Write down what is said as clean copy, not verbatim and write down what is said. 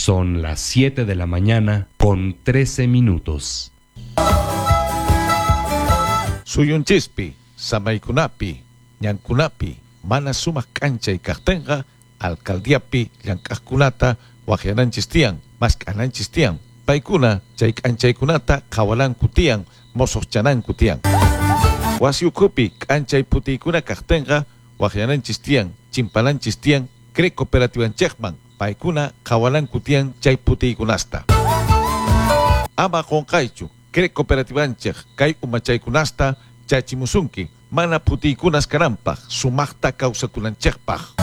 Son las 7 de la mañana con 13 minutos. Suyun chispi, samaykunapi, ñankunapi, mana sumak kanchay kaqtinqa, alcaldiapi llank'aqkunata waqyananchis tiyan, mask'ananchis tiyan. Paykuna chay k'anchaykunata qhawalanku tiyan, mosoqchananku tiyan. Wasi ukhupi k'anchay putiykuna kaqtinqa waqyananchis tiyan, chimpananchis tiyan, CREC cooperativanchikman, paykuna qhawalanku tiyan chay putiykunasta. Ama qonqaychu, CREC cooperativanchik kay umachaykunasta chachimusunki, mana putiykunas kananpaq, sumaqta kawsakunanchikpaq.